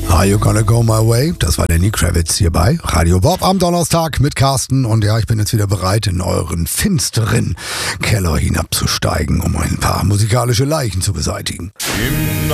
Are You Gonna Go My Way? Das war Lenny Kravitz hier bei Radio Bob am Donnerstag mit Carsten. Und ja, ich bin jetzt wieder bereit, in euren finsteren Keller hinabzusteigen, um ein paar musikalische Leichen zu beseitigen.